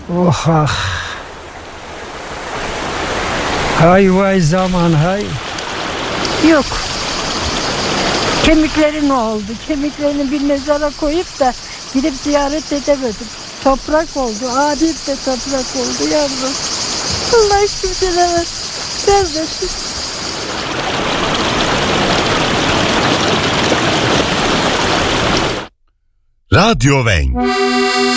Oh ah. Hay vay zaman hay. Yok. Kemikleri ne oldu? Kemiklerini bir mezara koyup da gidip ziyaret edemedim. Toprak oldu. Abim de toprak oldu yavrum. Allah kimselere vermesin. Radyo Venk.